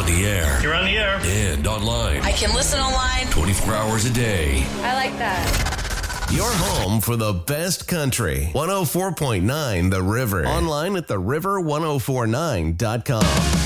the air. You're on the air. And online. I can listen online 24 hours a day. I like that. Your home for the best country. 104.9 The River. Online at theriver1049.com.